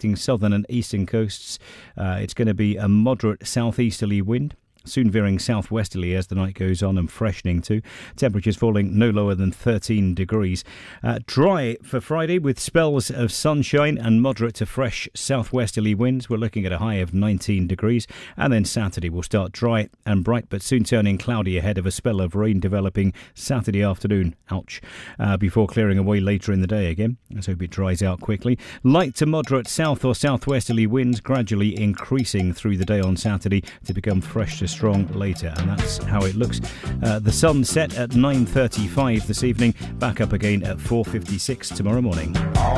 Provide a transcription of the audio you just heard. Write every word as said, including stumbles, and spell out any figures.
affecting southern and eastern coasts. Uh, it's going to be a moderate southeasterly wind, soon veering southwesterly as the night goes on and freshening too. Temperatures falling no lower than thirteen degrees. Uh, dry for Friday with spells of sunshine and moderate to fresh southwesterly winds. We're looking at a high of nineteen degrees. And then Saturday will start dry and bright, but soon turning cloudy ahead of a spell of rain developing Saturday afternoon. Ouch. Uh, before clearing away later in the day again. Let's hope it dries out quickly. Light to moderate south or southwesterly winds gradually increasing through the day on Saturday to become fresh to strong later, and that's how it looks. Uh, the sun set at nine thirty-five this evening, back up again at four fifty-six tomorrow morning.